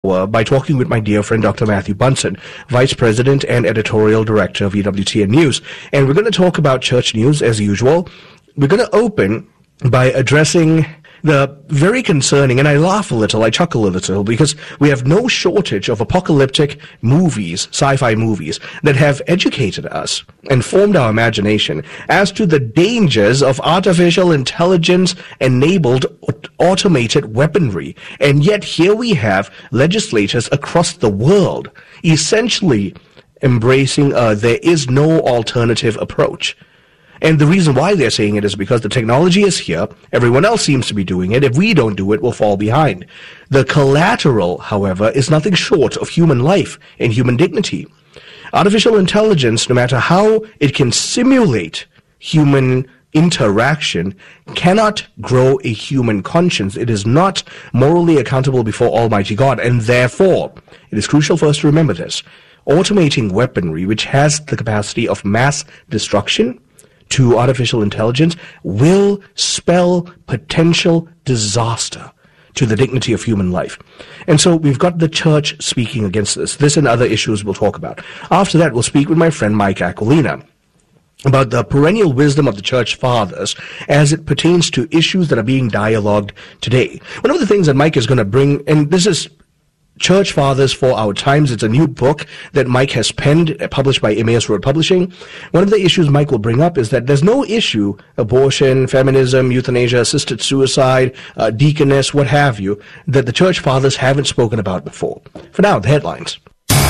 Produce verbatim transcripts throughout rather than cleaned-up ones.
hour by talking with my dear friend Doctor Matthew Bunson, Vice President and Editorial Director of E W T N News. And we're going to talk about church news as usual. We're going to open by addressing the very concerning, and I laugh a little, I chuckle a little, because we have no shortage of apocalyptic movies, sci-fi movies, that have educated us and formed our imagination as to the dangers of artificial intelligence-enabled automated weaponry. And yet here we have legislators across the world essentially embracing a there is no alternative approach. And the reason why they're saying it is because the technology is here. Everyone else seems to be doing it. If we don't do it, we'll fall behind. The collateral, however, is nothing short of human life and human dignity. Artificial intelligence, no matter how it can simulate human interaction, cannot grow a human conscience. It is not morally accountable before Almighty God. And therefore, it is crucial for us to remember this. Automating weaponry, which has the capacity of mass destruction, to artificial intelligence will spell potential disaster to the dignity of human life. And so we've got the church speaking against this. This and other issues we'll talk about. After that, we'll speak with my friend Mike Aquilina about the perennial wisdom of the church fathers as it pertains to issues that are being dialogued today. One of the things that Mike is going to bring, and this is Church Fathers for Our Times. It's a new book that Mike has penned, published by Emmaus Road Publishing. One of the issues Mike will bring up is that there's no issue, abortion, feminism, euthanasia, assisted suicide, uh, deaconess, what have you, that the Church Fathers haven't spoken about before. For now, the headlines.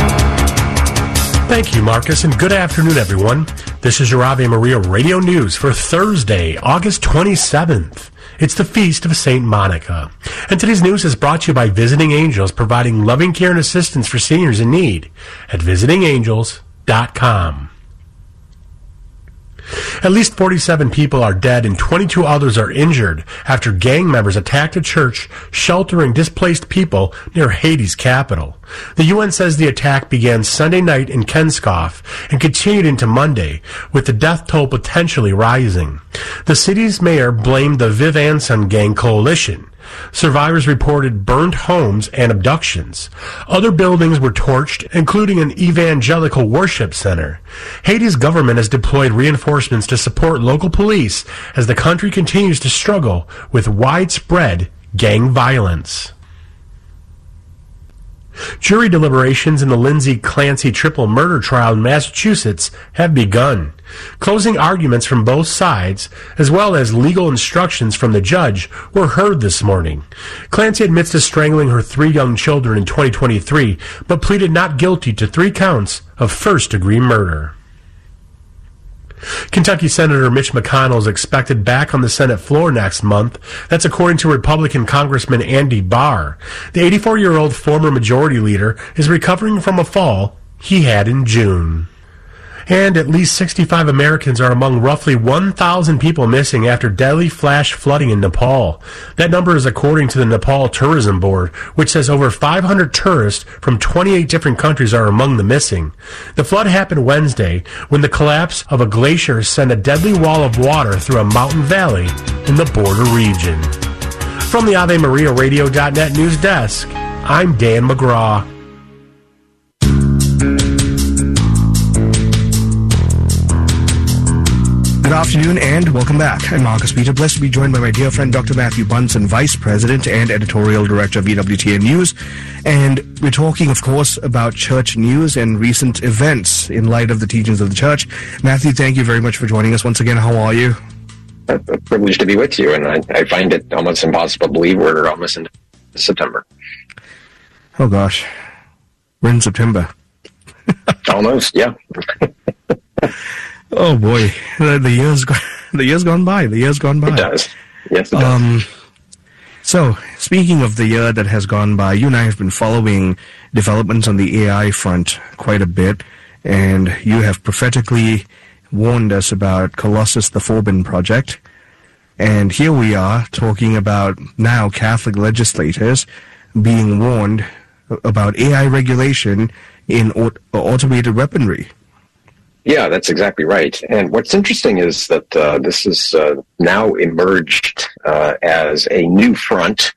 Thank you, Marcus, and good afternoon, everyone. This is your Ave Maria Radio News for Thursday, August twenty-seventh. It's the Feast of Saint Monica. And today's news is brought to you by Visiting Angels, providing loving care and assistance for seniors in need at visiting angels dot com. At least forty-seven people are dead and twenty-two others are injured after gang members attacked a church sheltering displaced people near Haiti's capital. The U N says the attack began Sunday night in Kenskoff and continued into Monday, with the death toll potentially rising. The city's mayor blamed the Viv Anson gang coalition. Survivors reported burned homes and abductions. Other buildings were torched, including an evangelical worship center. Haiti's government has deployed reinforcements to support local police as the country continues to struggle with widespread gang violence. Jury deliberations in the Lindsay Clancy triple murder trial in Massachusetts have begun. Closing arguments from both sides, as well as legal instructions from the judge, were heard this morning. Clancy admits to strangling her three young children in twenty twenty-three, but pleaded not guilty to three counts of first-degree murder. Kentucky Senator Mitch McConnell is expected back on the Senate floor next month. That's according to Republican Congressman Andy Barr. The eighty-four-year-old former majority leader is recovering from a fall he had in June. And at least sixty-five Americans are among roughly one thousand people missing after deadly flash flooding in Nepal. That number is according to the Nepal Tourism Board, which says over five hundred tourists from twenty-eight different countries are among the missing. The flood happened Wednesday when the collapse of a glacier sent a deadly wall of water through a mountain valley in the border region. From the Ave Maria Radio dot net news desk, I'm Dan McGraw. Good afternoon and welcome back. I'm Marcus Peter, blessed to be joined by my dear friend Doctor Matthew Bunson, Vice President and Editorial Director of E W T N News. And we're talking, of course, about church news and recent events in light of the teachings of the church. Matthew, thank you very much for joining us once again. How are you? A privilege to be with you, and I, I find it almost impossible to believe we're almost in September. Oh, gosh. We're in September. Almost, yeah. Oh boy, the, the years go, the years gone by. The years gone by. It does. Yes, it does. Um, so, speaking of the year that has gone by, you and I have been following developments on the A I front quite a bit, and you have prophetically warned us about Colossus the Forbin project. And here we are talking about now Catholic legislators being warned about A I regulation in aut- automated weaponry. Yeah, that's exactly right. And what's interesting is that uh, this has uh, now emerged uh, as a new front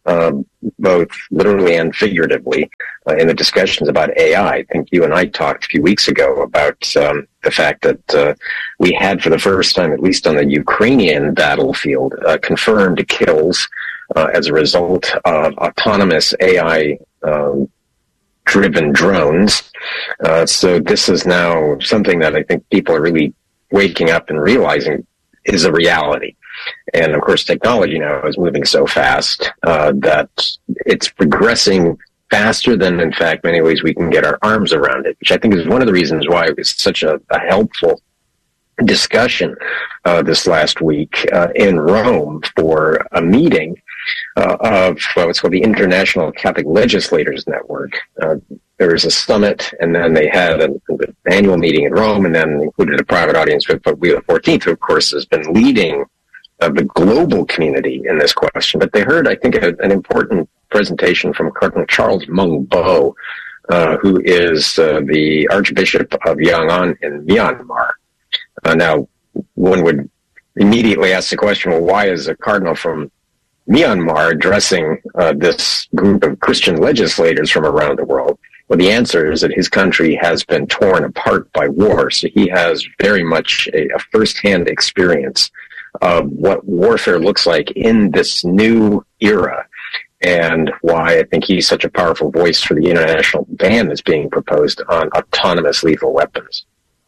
um, both literally and figuratively, uh, in the discussions about A I. I think you and I talked a few weeks ago about um, the fact that uh, we had, for the first time, at least on the Ukrainian battlefield, uh, confirmed kills uh, as a result of autonomous A I um, driven drones. Uh, so this is now something that I think people are really waking up and realizing is a reality. And of course, technology now is moving so fast uh, that it's progressing faster than, in fact, many ways we can get our arms around it, which I think is one of the reasons why it was such a, a helpful discussion uh, this last week uh, in Rome for a meeting uh, of uh, what's called the International Catholic Legislators Network. Uh, there was a summit, and then they had an, an annual meeting in Rome, and then included a private audience with Pope Leo the fourteenth, who, of course, has been leading of the global community in this question. But they heard, I think, a, an important presentation from Cardinal Charles Meng Bo, uh, who is uh, the Archbishop of Yangon in Myanmar. Uh, now, one would immediately ask the question, well, why is a cardinal from Myanmar addressing uh, this group of Christian legislators from around the world? Well, the answer is that his country has been torn apart by war, so he has very much a, a first-hand experience of what warfare looks like in this new era, and why I think he's such a powerful voice for the international ban that's being proposed on autonomous lethal weapons.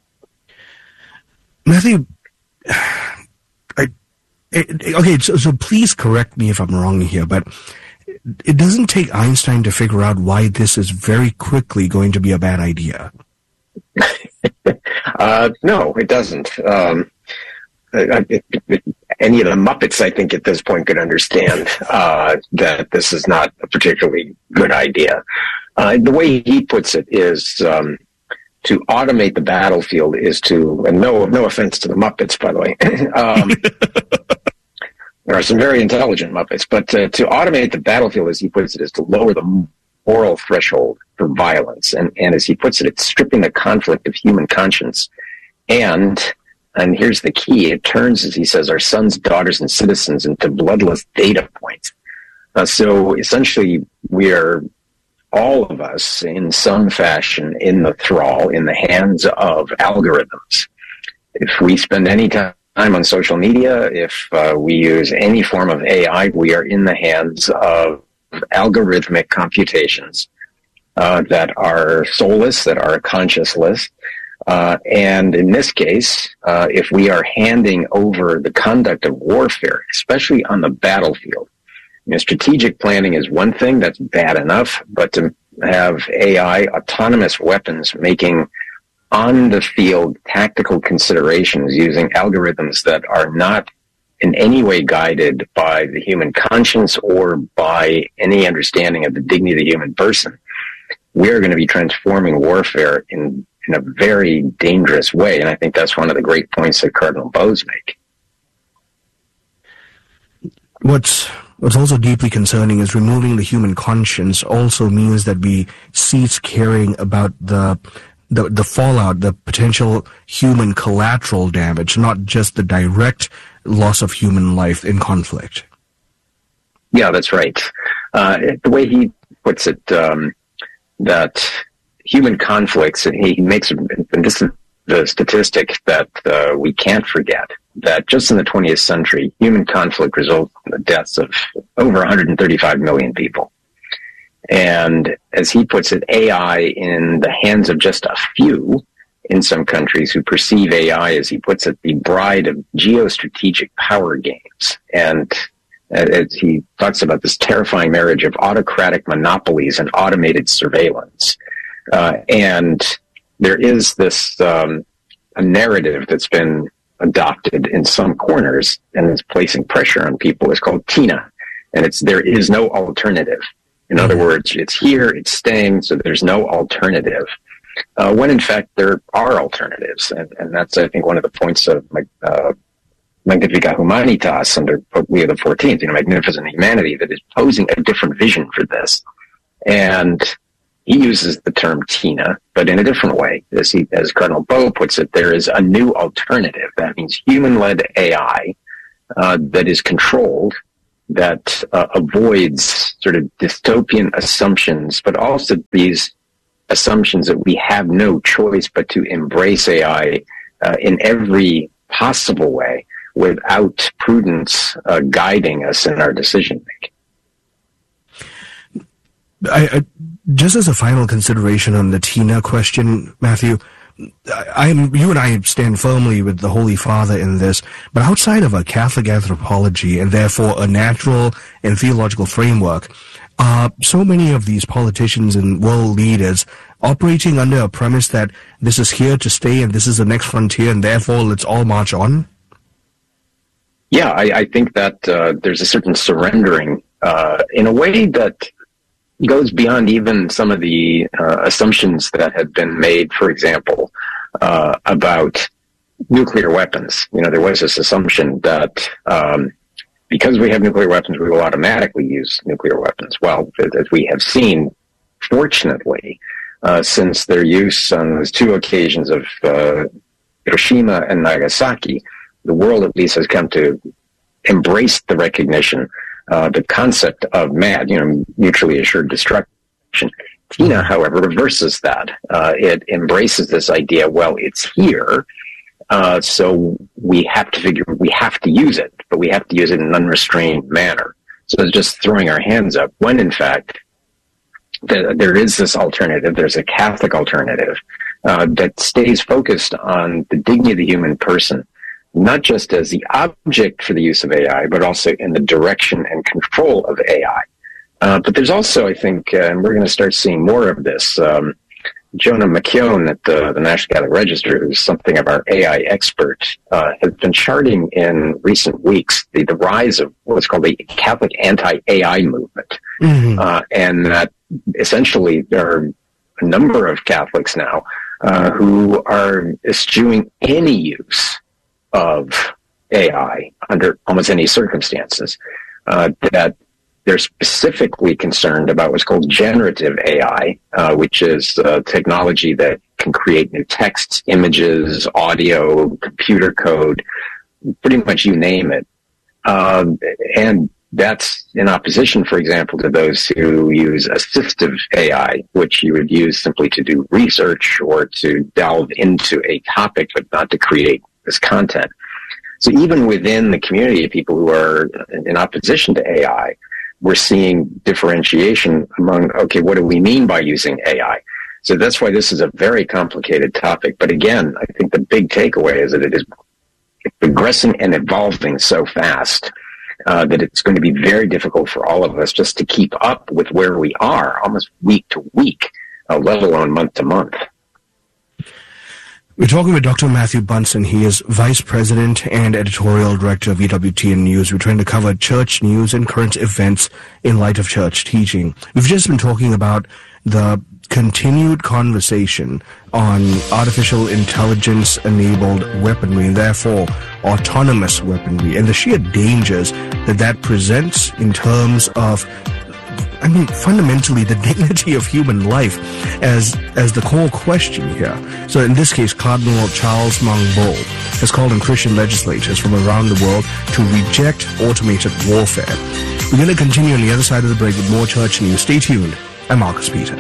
Matthew, I, it, okay, so, so please correct me if I'm wrong here, but it doesn't take Einstein to figure out why this is very quickly going to be a bad idea. uh, no, it doesn't. Um, Uh, it, it, any of the Muppets, I think, at this point could understand uh, that this is not a particularly good idea. Uh, the way he puts it is um, to automate the battlefield is to, and no, no offense to the Muppets, by the way. um, there are some very intelligent Muppets, but uh, to automate the battlefield, as he puts it, is to lower the moral threshold for violence. And, and as he puts it, it's stripping the conflict of human conscience. And And here's the key. It turns, as he says, our sons, daughters, and citizens into bloodless data points. Uh, so essentially, we are, all of us, in some fashion, in the thrall, in the hands of algorithms. If we spend any time on social media, if uh, we use any form of A I, we are in the hands of algorithmic computations uh, that are soulless, that are conscienceless. Uh, and in this case, uh, if we are handing over the conduct of warfare, especially on the battlefield, you know, strategic planning is one thing, that's bad enough, but to have A I, autonomous weapons, making on-the-field tactical considerations using algorithms that are not in any way guided by the human conscience or by any understanding of the dignity of the human person, we're going to be transforming warfare in in a very dangerous way. And I think that's one of the great points that Cardinal Bose make. What's what's also deeply concerning is removing the human conscience also means that we cease caring about the the, the fallout, the potential human collateral damage, not just the direct loss of human life in conflict. Yeah, that's right. Uh, the way he puts it, um, that human conflicts, and he makes, and this is the statistic that uh, we can't forget, that just in the twentieth century, human conflict resulted in the deaths of over one hundred thirty-five million people. And as he puts it, A I in the hands of just a few in some countries who perceive A I, as he puts it, the bride of geostrategic power games. And as he talks about this terrifying marriage of autocratic monopolies and automated surveillance. Uh, and there is this um, a narrative that's been adopted in some corners and is placing pressure on people. It's called TINA, and it's there is no alternative. In other words, it's here, it's staying, so there's no alternative. Uh, when in fact there are alternatives, and, and that's I think one of the points of uh, Magnificat Humanitas under Pope Leo the fourteenth, you know, Magnificent Humanity, that is posing a different vision for this. And he uses the term TINA, but in a different way. As, he, as Cardinal Bo puts it, there is a new alternative. That means human-led A I uh, that is controlled that uh, avoids sort of dystopian assumptions, but also these assumptions that we have no choice but to embrace A I uh, in every possible way without prudence uh, guiding us in our decision making. I, I, just as a final consideration on the Tina question, Matthew, I, I'm, you and I stand firmly with the Holy Father in this, but outside of a Catholic anthropology and therefore a natural and theological framework, uh, so many of these politicians and world leaders operating under a premise that this is here to stay and this is the next frontier and therefore let's all march on? Yeah, I, I think that uh, there's a certain surrendering uh, in a way that goes beyond even some of the uh, assumptions that have been made, for example, uh, about nuclear weapons. You know, there was this assumption that um, because we have nuclear weapons, we will automatically use nuclear weapons. Well, as we have seen, fortunately, uh, since their use on those two occasions of uh, Hiroshima and Nagasaki, the world at least has come to embrace the recognition, uh, the concept of M A D, you know, mutually assured destruction. Tina, however, reverses that. Uh, it embraces this idea, well, it's here, uh, so we have to figure, we have to use it, but we have to use it in an unrestrained manner. So it's just throwing our hands up, when in fact, the, there is this alternative, there's a Catholic alternative, uh, that stays focused on the dignity of the human person, not just as the object for the use of A I, but also in the direction and control of A I. Uh, but there's also, I think, uh, and we're going to start seeing more of this, um, Jonah McKeown at the, the National Catholic Register, who's something of our A I expert, uh, has been charting in recent weeks the, the rise of what's called the Catholic anti-A I movement. Mm-hmm. Uh, and that essentially there are a number of Catholics now uh, who are eschewing any use of A I under almost any circumstances, uh, that they're specifically concerned about what's called generative A I, uh, which is uh, technology that can create new texts, images, audio, computer code, pretty much you name it. Um, and that's in opposition, for example, to those who use assistive A I, which you would use simply to do research or to delve into a topic, but not to create this content. So even within the community of people who are in opposition to A I, we're seeing differentiation among, okay, what do we mean by using A I? So that's why this is a very complicated topic. But again, I think the big takeaway is that it is progressing and evolving so fast uh, that it's going to be very difficult for all of us just to keep up with where we are almost week to week, uh, let alone month to month. We're talking with Doctor Matthew Bunson. He is Vice President and Editorial Director of E W T N News. We're trying to cover church news and current events in light of church teaching. We've just been talking about the continued conversation on artificial intelligence-enabled weaponry and therefore autonomous weaponry and the sheer dangers that that presents in terms of, I mean, fundamentally the dignity of human life as as the core question here. So in this case, Cardinal Charles Maung Bo has called on Christian legislators from around the world to reject automated warfare. We're going to continue on the other side of the break with more church news. Stay tuned. I'm Marcus Peter.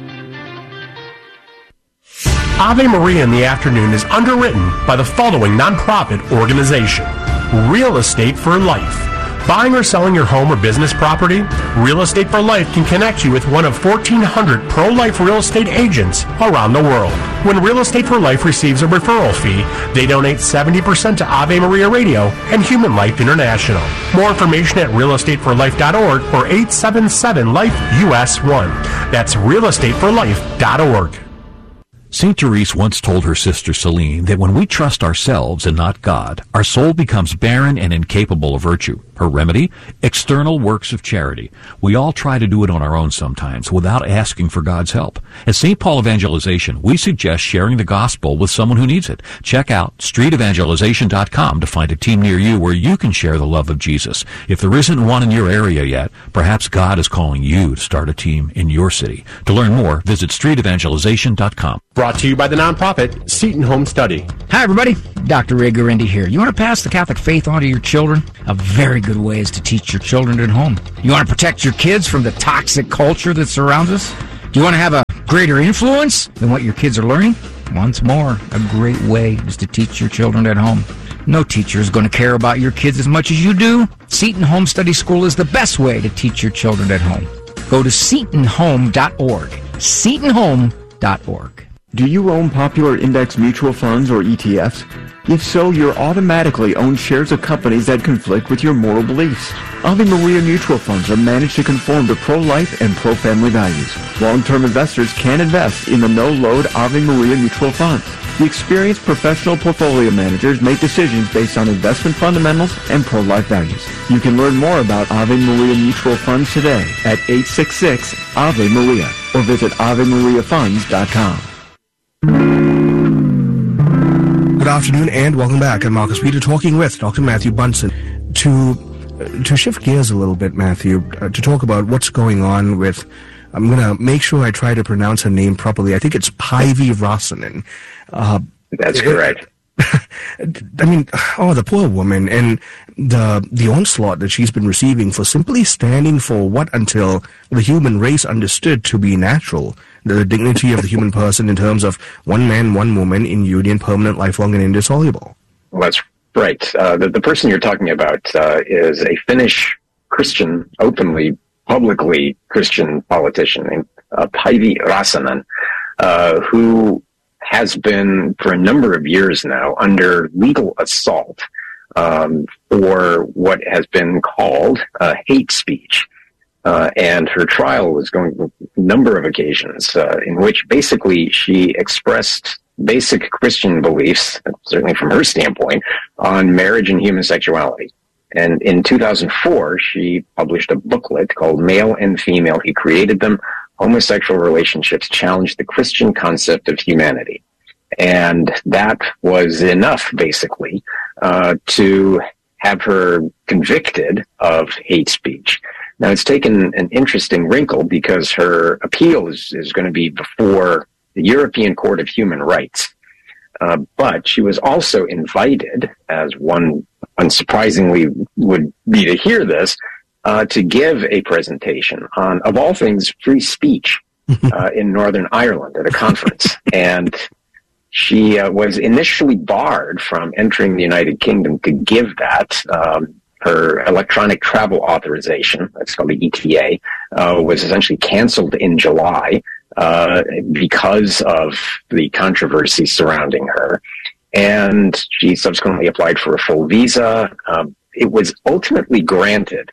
Ave Maria in the Afternoon is underwritten by the following nonprofit organization: Real Estate for Life. Buying or selling your home or business property? Real Estate for Life can connect you with one of fourteen hundred pro-life real estate agents around the world. When Real Estate for Life receives a referral fee, they donate seventy percent to Ave Maria Radio and Human Life International. More information at real estate for life dot org or eight seven seven life U S one. That's real estate for life dot org. Saint Therese once told her sister Celine that when we trust ourselves and not God, our soul becomes barren and incapable of virtue. Her remedy? External works of charity. We all try to do it on our own sometimes without asking for God's help. At Saint Paul Evangelization, we suggest sharing the gospel with someone who needs it. Check out street evangelization dot com to find a team near you where you can share the love of Jesus. If there isn't one in your area yet, perhaps God is calling you to start a team in your city. To learn more, visit street evangelization dot com. Brought to you by the nonprofit Seton Home Study. Hi, everybody. Doctor Ray Guarendi here. You want to pass the Catholic faith on to your children? A very good way is to teach your children at home. You want to protect your kids from the toxic culture that surrounds us? Do you want to have a greater influence than what your kids are learning? Once more, a great way is to teach your children at home. No teacher is going to care about your kids as much as you do. Seton Home Study School is the best way to teach your children at home. Go to seton home dot org. seton home dot org. Do you own popular index mutual funds or E T Fs? If so, you're automatically own shares of companies that conflict with your moral beliefs. Ave Maria mutual funds are managed to conform to pro-life and pro-family values. Long-term investors can invest in the no-load Ave Maria mutual funds. The experienced professional portfolio managers make decisions based on investment fundamentals and pro-life values. You can learn more about Ave Maria mutual funds today at eight six six Ave Maria or visit ave maria funds dot com. Good afternoon and welcome back. I'm Marcus Peter talking with Doctor Matthew Bunson. To uh, to shift gears a little bit, Matthew, uh, to talk about what's going on with, I'm going to make sure I try to pronounce her name properly. I think it's Päivi Räsänen. Uh, That's correct. I mean, oh, the poor woman, and the the onslaught that she's been receiving for simply standing for what until the human race understood to be natural, the dignity of the human person in terms of one man, one woman in union, permanent, lifelong, and indissoluble. Well, that's right. Uh, the, the person you're talking about uh, is a Finnish Christian, openly, publicly Christian politician named uh, Päivi Räsänen, uh, who has been for a number of years now under legal assault um, for what has been called uh, hate speech. Uh, and her trial was going through a number of occasions uh, in which basically she expressed basic Christian beliefs, certainly from her standpoint, on marriage and human sexuality. And in two thousand four, she published a booklet called Male and Female, He Created Them, Homosexual Relationships Challenge the Christian Concept of Humanity. And that was enough, basically, uh, to have her convicted of hate speech. Now, it's taken an interesting wrinkle because her appeal is, is going to be before the European Court of Human Rights. Uh, but she was also invited, as one unsurprisingly would be to hear this, uh, to give a presentation on, of all things, free speech uh, in Northern Ireland at a conference. And she uh, was initially barred from entering the United Kingdom to give that. Um, her electronic travel authorization, that's called the E T A, uh, was essentially canceled in July uh, because of the controversy surrounding her. And she subsequently applied for a full visa. Um, it was ultimately granted,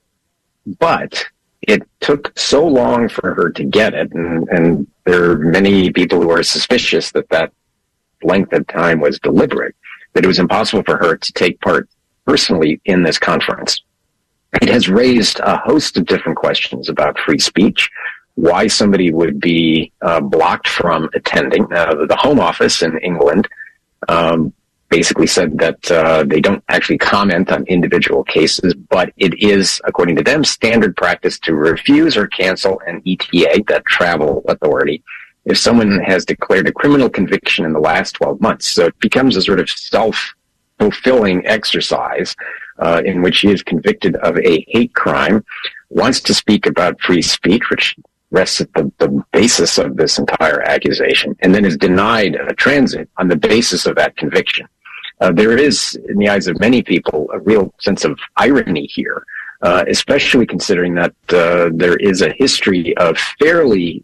but it took so long for her to get it, and, and there are many people who are suspicious that that length of time was deliberate, that it was impossible for her to take part personally in this conference. It has raised a host of different questions about free speech, why somebody would be uh, blocked from attending. Uh, the Home Office in England um, basically said that uh, they don't actually comment on individual cases, but it is, according to them, standard practice to refuse or cancel an E T A, that travel authority, if someone has declared a criminal conviction in the last twelve months. So it becomes a sort of self-fulfilling exercise uh, in which he is convicted of a hate crime, wants to speak about free speech, which rests at the, the basis of this entire accusation, and then is denied a transit on the basis of that conviction. Uh, there is, in the eyes of many people, a real sense of irony here, uh, especially considering that uh, there is a history of fairly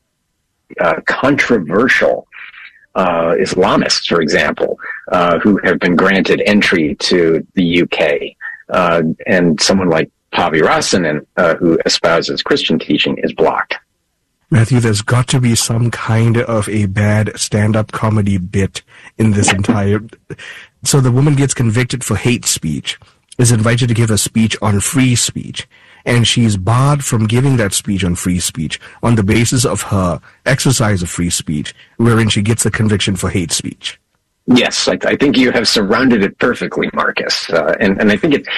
Uh, controversial uh, Islamists, for example, uh, who have been granted entry to the U K. Uh, and someone like Päivi Räsänen, uh, who espouses Christian teaching, is blocked. Matthew, there's got to be some kind of a bad stand-up comedy bit in this entire... So the woman gets convicted for hate speech, is invited to give a speech on free speech, and she's barred from giving that speech on free speech on the basis of her exercise of free speech, wherein she gets a conviction for hate speech. Yes, I, I think you have surrounded it perfectly, Marcus. Uh, and, and I think it,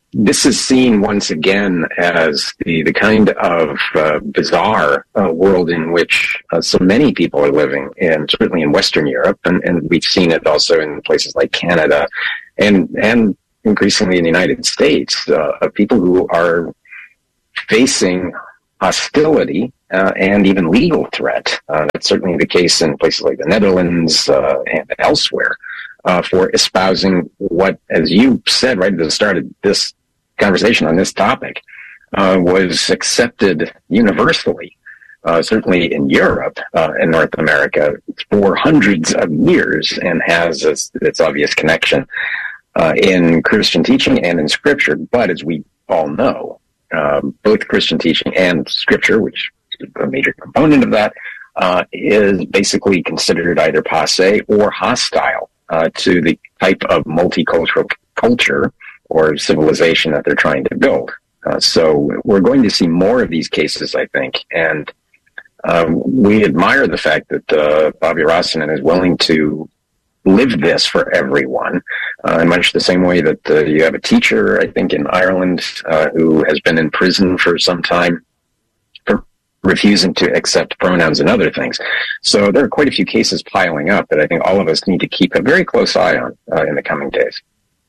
this is seen once again as the, the kind of uh, bizarre uh, world in which uh, so many people are living, and certainly in Western Europe, and, and we've seen it also in places like Canada, and and increasingly in the United States, uh, of people who are facing hostility uh, and even legal threat. Uh, that's certainly the case in places like the Netherlands uh, and elsewhere, uh, for espousing what, as you said right at the start of this conversation on this topic, uh, was accepted universally, uh, certainly in Europe uh, and North America, for hundreds of years, and has its, its obvious connection uh, in Christian teaching and in Scripture. But as we all know, uh, both Christian teaching and Scripture, which is a major component of that, uh, is basically considered either passé or hostile uh, to the type of multicultural culture or civilization that they're trying to build. Uh, so we're going to see more of these cases, I think, and um, we admire the fact that uh, Bobby Rossinen is willing to live this for everyone, uh, in much the same way that uh, you have a teacher, I think, in Ireland uh, who has been in prison for some time for refusing to accept pronouns and other things. So there are quite a few cases piling up that I think all of us need to keep a very close eye on uh, in the coming days.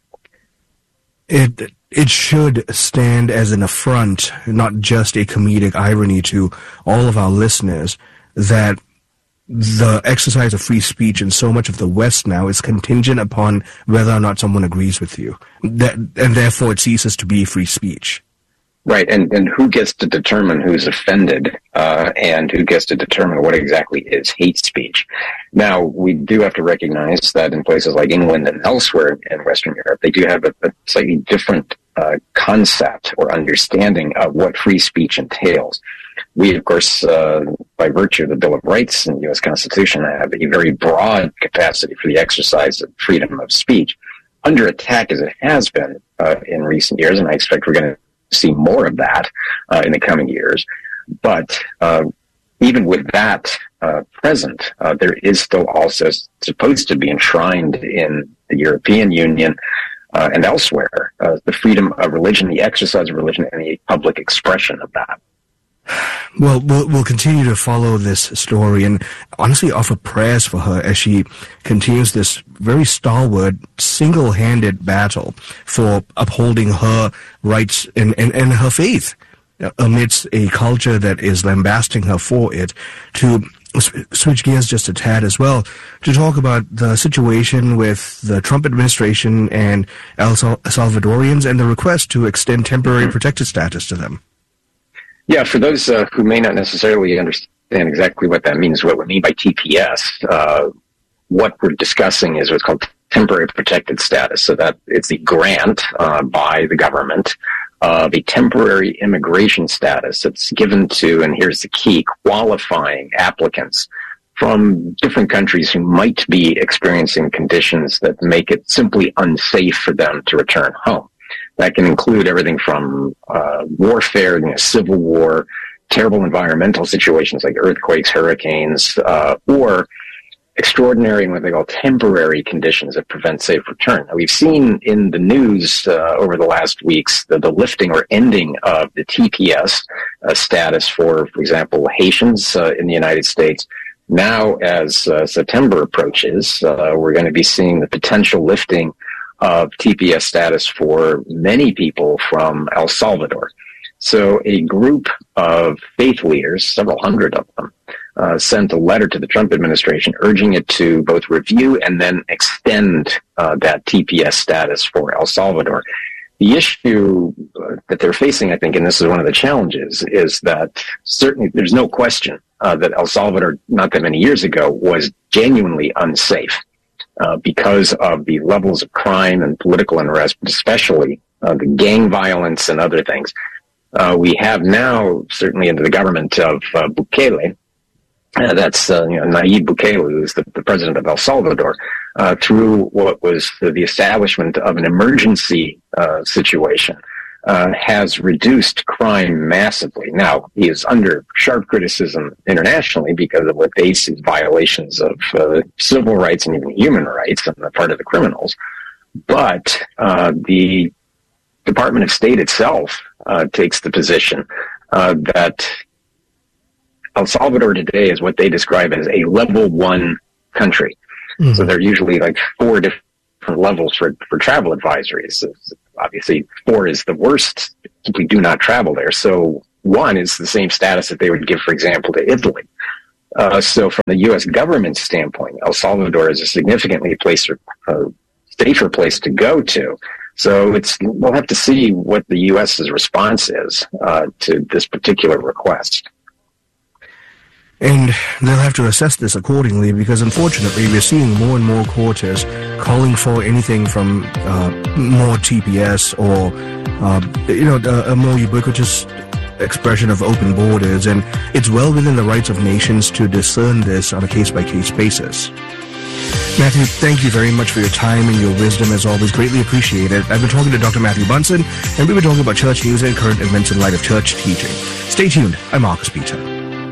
It it should stand as an affront, not just a comedic irony to all of our listeners, that the exercise of free speech in so much of the West now is contingent upon whether or not someone agrees with you. That, and therefore it ceases to be free speech. Right, and, and who gets to determine who's offended, uh, and who gets to determine what exactly is hate speech? Now, we do have to recognize that in places like England and elsewhere in Western Europe, they do have a, a slightly different uh, concept or understanding of what free speech entails. We, of course, uh, by virtue of the Bill of Rights and the U S Constitution, have a very broad capacity for the exercise of freedom of speech, under attack as it has been uh, in recent years, and I expect we're going to see more of that uh, in the coming years. But uh, even with that uh, present, uh, there is still also supposed to be enshrined in the European Union uh, and elsewhere uh, the freedom of religion, the exercise of religion, and the public expression of that. Well, well, we'll continue to follow this story and honestly offer prayers for her as she continues this very stalwart, single-handed battle for upholding her rights and, and, and her faith amidst a culture that is lambasting her for it. To switch gears just a tad as well, to talk about the situation with the Trump administration and El Salvadorians and the request to extend temporary protected status to them. Yeah, for those uh, who may not necessarily understand exactly what that means, what we mean by T P S, uh, what we're discussing is what's called temporary protected status. So that it's the grant uh, by the government of a temporary immigration status that's given to, and here's the key, qualifying applicants from different countries who might be experiencing conditions that make it simply unsafe for them to return home. That can include everything from uh, warfare, you know, civil war, terrible environmental situations like earthquakes, hurricanes, uh, or extraordinary and what they call temporary conditions that prevent safe return. Now, we've seen in the news uh, over the last weeks the, the lifting or ending of the T P S uh, status for, for example, Haitians uh, in the United States. Now, as uh, September approaches, uh, we're going to be seeing the potential lifting of T P S status for many people from El Salvador. So a group of faith leaders, several hundred of them, uh, sent a letter to the Trump administration urging it to both review and then extend uh, that T P S status for El Salvador. The issue uh, that they're facing, I think, and this is one of the challenges, is that certainly there's no question uh, that El Salvador, not that many years ago, was genuinely unsafe. Uh, because of the levels of crime and political unrest, but especially uh, the gang violence and other things. Uh, we have now, certainly under the government of uh, Bukele, uh, that's uh, you know, Nayib Bukele, who's the, the president of El Salvador, uh, through what was the, the establishment of an emergency uh, situation, uh, has reduced crime massively. Now, he is under sharp criticism internationally because of what they see as violations of uh, civil rights and even human rights on the part of the criminals. But uh, the Department of State itself uh, takes the position uh, that El Salvador today is what they describe as a level one country. Mm-hmm. So there are usually like four different levels for, for travel advisories. Obviously, four is the worst. Simply do not travel there. So one is the same status that they would give, for example, to Italy. Uh, so from the U S government standpoint, El Salvador is a significantly place or, uh, safer place to go to. So it's, we'll have to see what the U S's response is uh, to this particular request. And they'll have to assess this accordingly, because unfortunately we're seeing more and more quarters calling for anything from uh, more T P S or, uh, you know, a, a more ubiquitous expression of open borders, and it's well within the rights of nations to discern this on a case-by-case basis. Matthew, thank you very much for your time and your wisdom, as always. Greatly appreciated. I've been talking to Doctor Matthew Bunson, and we've been talking about church news and current events in light of church teaching. Stay tuned. I'm Marcus Peter.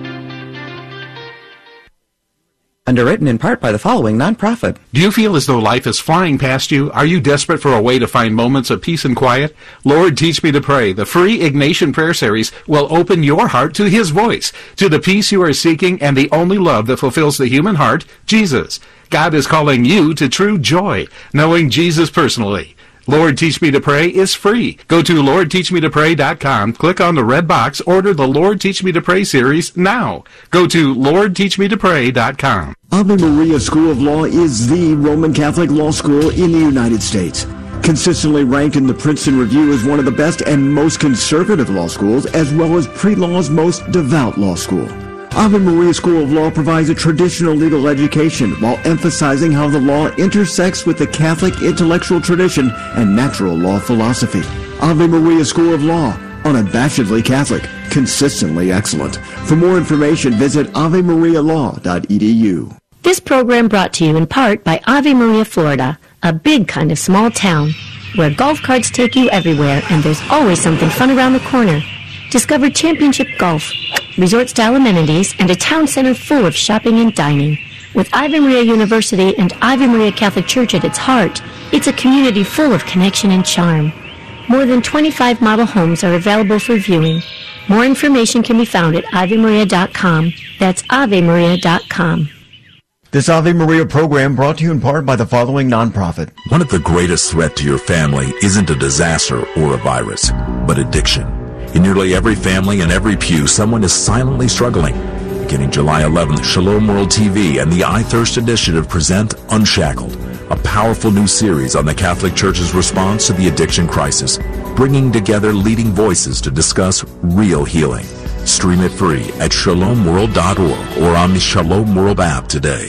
Underwritten in part by the following nonprofit. Do you feel as though life is flying past you? Are you desperate for a way to find moments of peace and quiet? Lord, Teach Me to Pray, the free Ignatian prayer series, will open your heart to His voice, to the peace you are seeking and the only love that fulfills the human heart, Jesus. God is calling you to true joy, knowing Jesus personally. Lord, Teach Me to Pray is free. Go to lord teach me to pray dot com, click on the red box, order the Lord Teach Me to Pray series now. Go to lord teach me to pray dot com. Ave Maria School of Law is the Roman Catholic law school in the United States. Consistently ranked in the Princeton Review as one of the best and most conservative law schools, as well as pre-law's most devout law school. Ave Maria School of Law provides a traditional legal education while emphasizing how the law intersects with the Catholic intellectual tradition and natural law philosophy. Ave Maria School of Law, unabashedly Catholic, consistently excellent. For more information, visit ave maria law dot e d u. This program brought to you in part by Ave Maria, Florida, a big kind of small town where golf carts take you everywhere and there's always something fun around the corner. Discover championship golf, resort-style amenities, and a town center full of shopping and dining. With Ave Maria University and Ave Maria Catholic Church at its heart, it's a community full of connection and charm. More than twenty-five model homes are available for viewing. More information can be found at ave maria dot com. That's ave maria dot com. This Ave Maria program brought to you in part by the following nonprofit. One of the greatest threats to your family isn't a disaster or a virus, but addiction. In nearly every family and every pew, someone is silently struggling. Beginning July eleventh, Shalom World T V and the I Thirst Initiative present Unshackled, a powerful new series on the Catholic Church's response to the addiction crisis, bringing together leading voices to discuss real healing. Stream it free at shalom world dot org or on the Shalom World app today.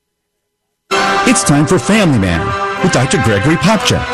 It's time for Family Man with Doctor Gregory Popcak.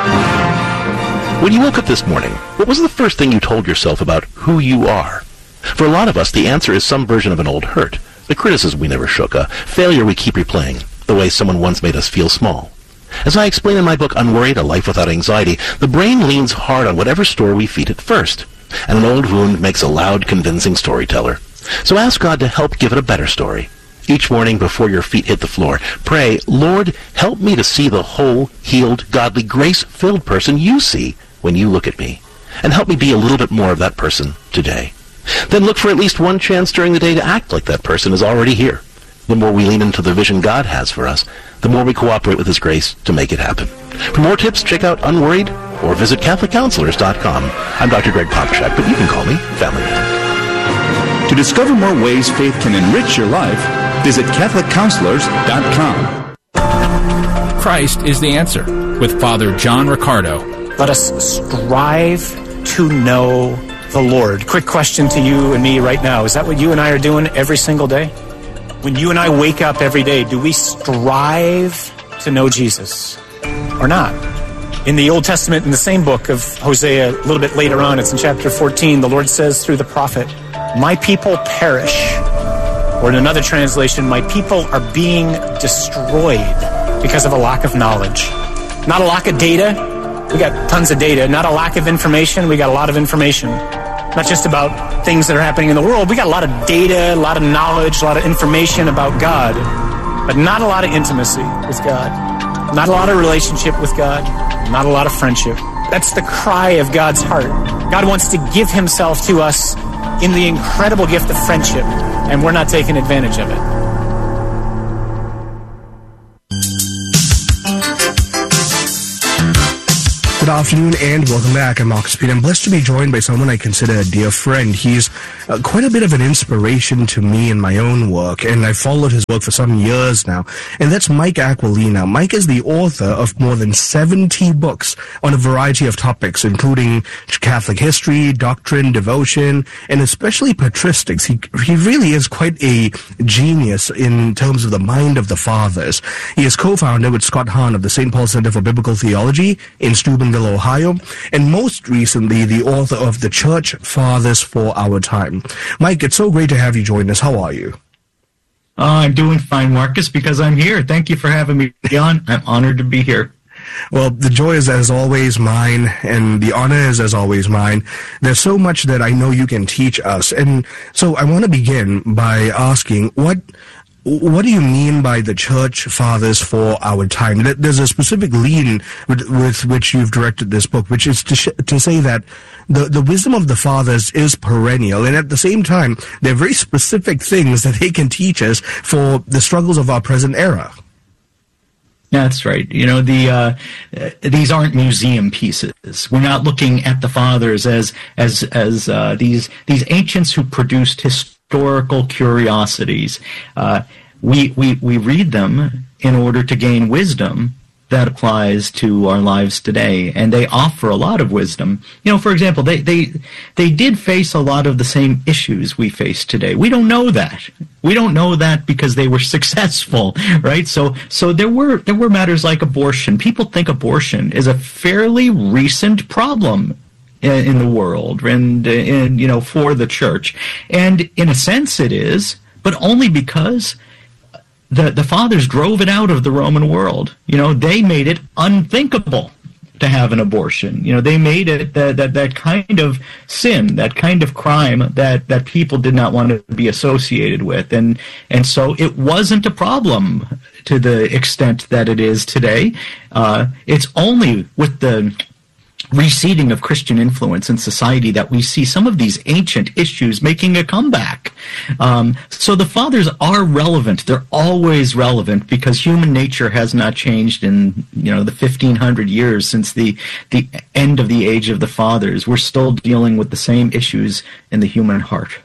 When you woke up this morning, what was the first thing you told yourself about who you are? For a lot of us, the answer is some version of an old hurt, the criticism we never shook, a failure we keep replaying, the way someone once made us feel small. As I explain in my book, Unworried, A Life Without Anxiety, the brain leans hard on whatever story we feed it first, and an old wound makes a loud, convincing storyteller. So ask God to help give it a better story. Each morning before your feet hit the floor, pray, Lord, help me to see the whole, healed, godly, grace-filled person you see when you look at me, and help me be a little bit more of that person today. Then look for at least one chance during the day to act like that person is already here. The more we lean into the vision God has for us, the more we cooperate with His grace to make it happen. For more tips, check out Unworried or visit catholic counselors dot com. I'm Doctor Greg Popcak, but you can call me Family Man. To discover more ways faith can enrich your life, visit catholic counselors dot com. Christ is the answer with Father John Riccardo. Let us strive to know the Lord. Quick question to you and me right now. Is that what you and I are doing every single day? When you and I wake up every day, do we strive to know Jesus or not? In the Old Testament, in the same book of Hosea, a little bit later on, it's in chapter fourteen, the Lord says through the prophet, my people perish. Or in another translation, my people are being destroyed because of a lack of knowledge. Not a lack of data. We got tons of data. Not a lack of information. We got a lot of information. Not just about things that are happening in the world. We got a lot of data, a lot of knowledge, a lot of information about God, but not a lot of intimacy with God. Not a lot of relationship with God. Not a lot of friendship. That's the cry of God's heart. God wants to give himself to us in the incredible gift of friendship, and we're not taking advantage of it. Good afternoon and welcome back. I'm Marcus Peter. I'm blessed to be joined by someone I consider a dear friend. He's uh, quite a bit of an inspiration to me in my own work, and I've followed his work for some years now, and that's Mike Aquilina. Mike is the author of more than seventy books on a variety of topics, including Catholic history, doctrine, devotion, and especially patristics. He, he really is quite a genius in terms of the mind of the fathers. He is co-founder with Scott Hahn of the Saint Paul Center for Biblical Theology in Steubenville, Ohio, and most recently the author of The Church Fathers for Our Time. Mike, it's so great to have you join us. How are you? Uh, I'm doing fine, Marcus, because I'm here. Thank you for having me on. I'm honored to be here. Well, the joy is as always mine, and the honor is as always mine. There's so much that I know you can teach us, and so I want to begin by asking, what What do you mean by the Church Fathers for Our Time? There's a specific lean with, with which you've directed this book, which is to, sh- to say that the, the wisdom of the Fathers is perennial, and at the same time, there are very specific things that they can teach us for the struggles of our present era. That's right. You know, the uh, these aren't museum pieces. We're not looking at the Fathers as as as uh, these these ancients who produced historical curiosities. Uh, we we we read them in order to gain wisdom that applies to our lives today, and they offer a lot of wisdom. You know, for example, they they they did face a lot of the same issues we face today. We don't know that. We don't know that because they were successful, right? So so there were there were matters like abortion. People think abortion is a fairly recent problem in, in the world, and and you know, for the church, and in a sense it is, but only because The, the fathers drove it out of the Roman world. You know, they made it unthinkable to have an abortion. You know, they made it that, that, that kind of sin, that kind of crime that, that people did not want to be associated with. And, and so it wasn't a problem to the extent that it is today. Uh, it's only with the receding of Christian influence in society that we see some of these ancient issues making a comeback. Um, so the fathers are relevant. They're always relevant because human nature has not changed in, you know, the fifteen hundred years since the, the end of the age of the fathers. We're still dealing with the same issues in the human heart.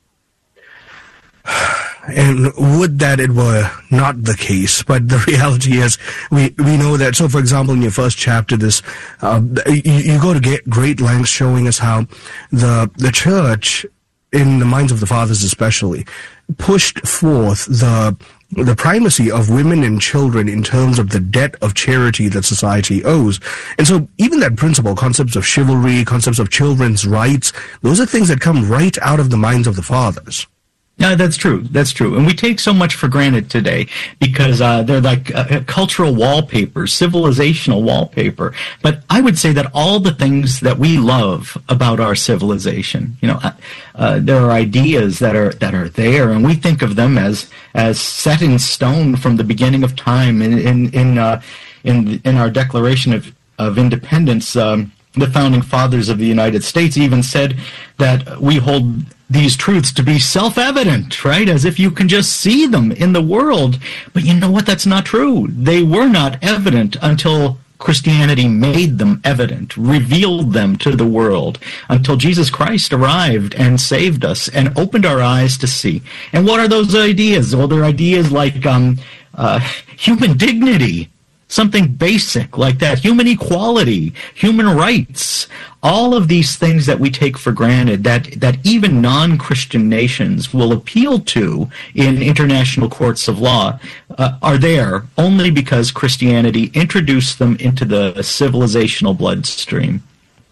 And would that it were not the case, but the reality is we, we know that. So, for example, in your first chapter, this uh, you, you go to get great lengths showing us how the the church, in the minds of the fathers especially, pushed forth the the primacy of women and children in terms of the debt of charity that society owes. And so even that principle, concepts of chivalry, concepts of children's rights, those are things that come right out of the minds of the fathers. No, that's true. That's true. And we take so much for granted today because uh, they're like uh, cultural wallpaper, civilizational wallpaper. But I would say that all the things that we love about our civilization, you know, uh, uh, there are ideas that are that are there, and we think of them as as set in stone from the beginning of time. In in in uh, in, in our Declaration of of Independence, um, the founding fathers of the United States even said that we hold these truths to be self-evident, right? As if you can just see them in the world. But you know what? That's not true. They were not evident until Christianity made them evident, revealed them to the world, until Jesus Christ arrived and saved us and opened our eyes to see. And what are those ideas? Well, they're ideas like um, uh, human dignity, something basic like that, human equality, human rights, all of these things that we take for granted, that, that even non-Christian nations will appeal to in international courts of law, uh, are there only because Christianity introduced them into the civilizational bloodstream.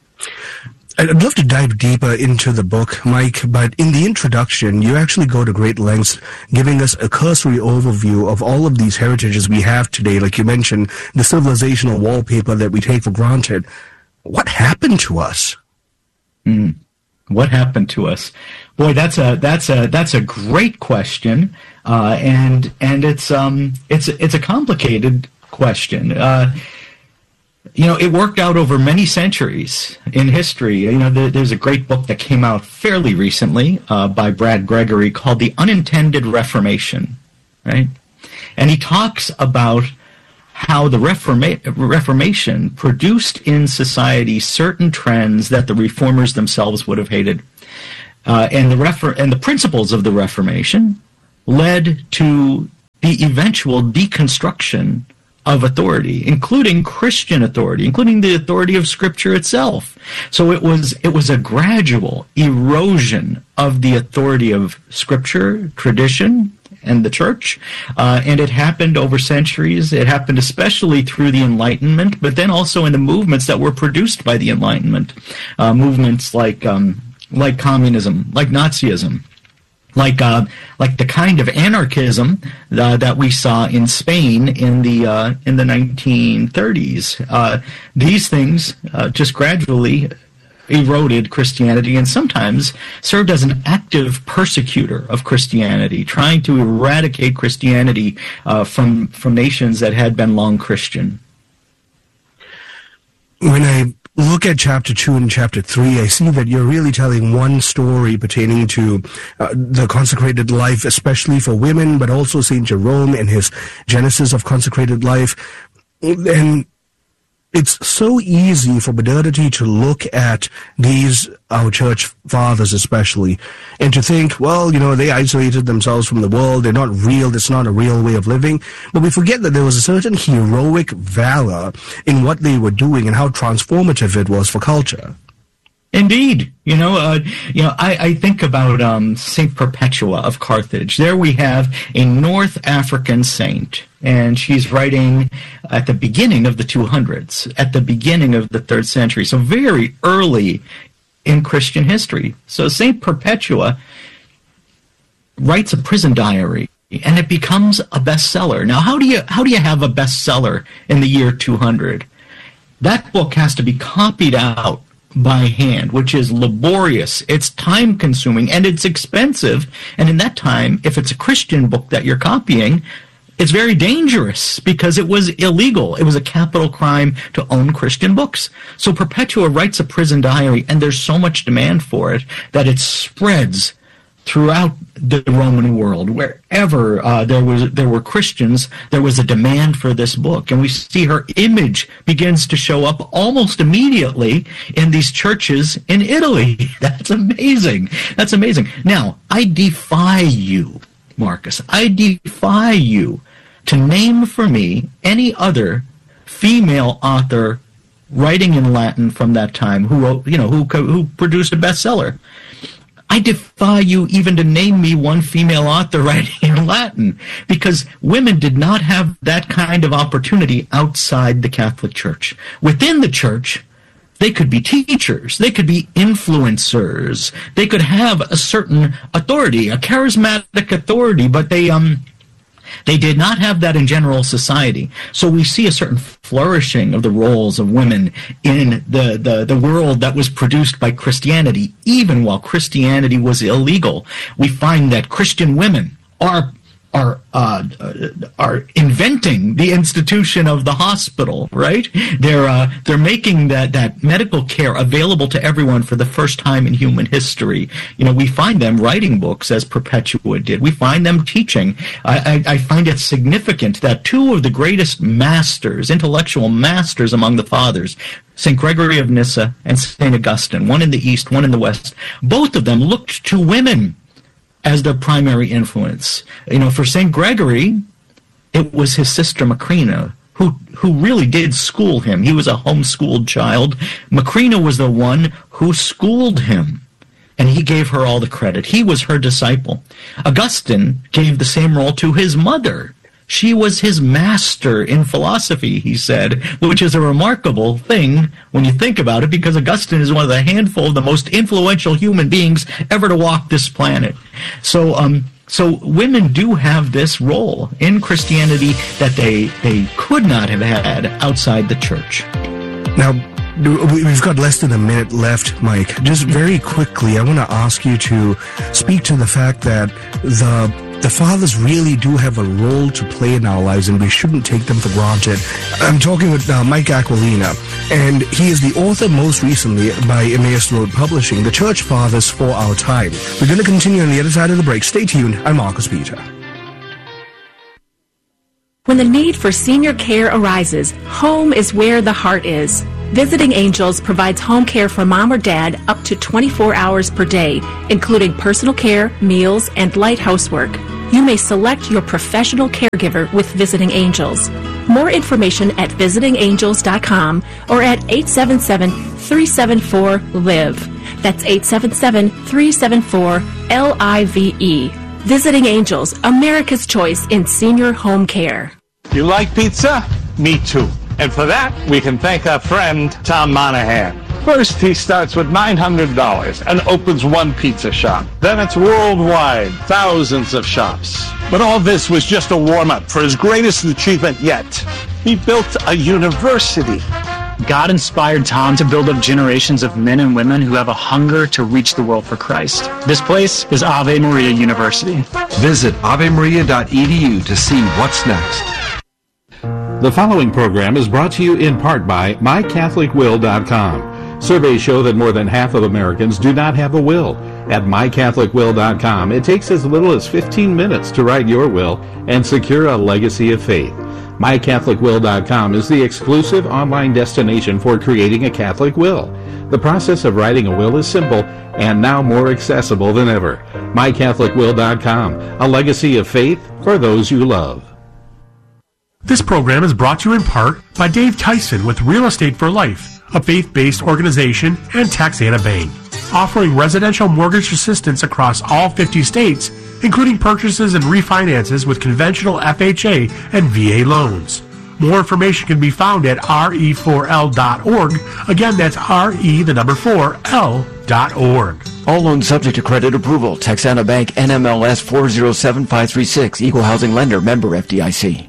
I'd love to dive deeper into the book, Mike, but in the introduction, you actually go to great lengths giving us a cursory overview of all of these heritages we have today. Like you mentioned, the civilizational wallpaper that we take for granted. What happened to us? Mm. What happened to us? Boy, that's a that's a that's a great question, uh, and and it's um it's it's a complicated question. Uh, you know, it worked out over many centuries in history. You know, there, there's a great book that came out fairly recently uh, by Brad Gregory called The Unintended Reformation, right? And he talks about how the Reforma- Reformation produced in society certain trends that the reformers themselves would have hated. Uh, and the refer- and the principles of the Reformation led to the eventual deconstruction of authority, including Christian authority, including the authority of Scripture itself. So it was it was a gradual erosion of the authority of Scripture, tradition, and the church, uh, and it happened over centuries. It happened especially through the Enlightenment, but then also in the movements that were produced by the Enlightenment, uh, movements like um, like communism, like Nazism, like uh, like the kind of anarchism uh, that we saw in Spain in the uh, in the nineteen thirties. Uh, these things uh, just gradually eroded Christianity and sometimes served as an active persecutor of Christianity, trying to eradicate Christianity uh, from from nations that had been long Christian. When I look at chapter two and chapter three, I see that you're really telling one story pertaining to uh, the consecrated life, especially for women, but also Saint Jerome and his Genesis of consecrated life. And it's so easy for modernity to look at these, our church fathers especially, and to think, well, you know, they isolated themselves from the world, they're not real, it's not a real way of living. But we forget that there was a certain heroic valor in what they were doing and how transformative it was for culture. Indeed. You know, uh, you know, I, I think about um, Saint Perpetua of Carthage. There we have a North African saint, and she's writing at the beginning of the two hundreds, at the beginning of the third century, so very early in Christian history. So Saint Perpetua writes a prison diary, and it becomes a bestseller. Now, how do you how do you have a bestseller in the year two hundred? That book has to be copied out by hand, which is laborious, it's time-consuming, and it's expensive. And in that time, if it's a Christian book that you're copying, it's very dangerous because it was illegal. It was a capital crime to own Christian books. So Perpetua writes a prison diary, and there's so much demand for it that it spreads throughout the Roman world. Wherever uh, there was there were Christians, there was a demand for this book. And we see her image begins to show up almost immediately in these churches in Italy. That's amazing. That's amazing. Now, I defy you, Marcus, I defy you to name for me any other female author writing in Latin from that time who wrote, you know, who who produced a bestseller. I defy you even to name me one female author writing in Latin, because women did not have that kind of opportunity outside the Catholic Church. Within the Church, they could be teachers, they could be influencers, they could have a certain authority, a charismatic authority, but they um they did not have that in general society. So we see a certain flourishing of the roles of women in the, the, the world that was produced by Christianity, even while Christianity was illegal. We find that Christian women are are uh, are inventing the institution of the hospital, right? They're uh, they're making that, that medical care available to everyone for the first time in human history. You know, we find them writing books as Perpetua did. We find them teaching. I, I, I find it significant that two of the greatest masters, intellectual masters among the fathers, Saint Gregory of Nyssa and Saint Augustine, one in the East, one in the West, both of them looked to women as their primary influence. You know, for Saint Gregory, it was his sister Macrina who who really did school him. He was a homeschooled child. Macrina was the one who schooled him, and he gave her all the credit. He was her disciple. Augustine gave the same role to his mother. She was his master in philosophy, he said, which is a remarkable thing when you think about it, because Augustine is one of the handful of the most influential human beings ever to walk this planet. So, um, so women do have this role in Christianity that they they could not have had outside the church. Now, we've got less than a minute left, Mike. Just very quickly, I want to ask you to speak to the fact that the the fathers really do have a role to play in our lives, and we shouldn't take them for granted. I'm talking with uh, Mike Aquilina, and he is the author most recently by Emmaus Road Publishing, The Church Fathers for Our Time. We're going to continue on the other side of the break. Stay tuned. I'm Marcus Peter. When the need for senior care arises, home is where the heart is. Visiting Angels provides home care for mom or dad up to twenty-four hours per day, including personal care, meals, and light housework. You may select your professional caregiver with Visiting Angels. More information at visiting angels dot com or at eight seven seven, three seven four, L I V E. That's eight seven seven, three seven four, L I V E. Visiting Angels, America's choice in senior home care. You like pizza? Me too. And for that, we can thank our friend, Tom Monahan. First, he starts with nine hundred dollars and opens one pizza shop. Then it's worldwide, thousands of shops. But all this was just a warm-up for his greatest achievement yet. He built a university. God inspired Tom to build up generations of men and women who have a hunger to reach the world for Christ. This place is Ave Maria University. Visit ave maria dot e d u to see what's next. The following program is brought to you in part by my catholic will dot com. Surveys show that more than half of Americans do not have a will. At my catholic will dot com, it takes as little as fifteen minutes to write your will and secure a legacy of faith. my catholic will dot com is the exclusive online destination for creating a Catholic will. The process of writing a will is simple and now more accessible than ever. my catholic will dot com, a legacy of faith for those you love. This program is brought to you in part by Dave Tyson with Real Estate for Life, a faith-based organization, and Taxana Bank, offering residential mortgage assistance across all fifty states, including purchases and refinances with conventional F H A and V A loans. More information can be found at R E four L dot org. Again, that's R E, the number four, L dot org. All loans subject to credit approval. Texana Bank, N M L S four zero seven five three six, Equal Housing Lender, member F D I C.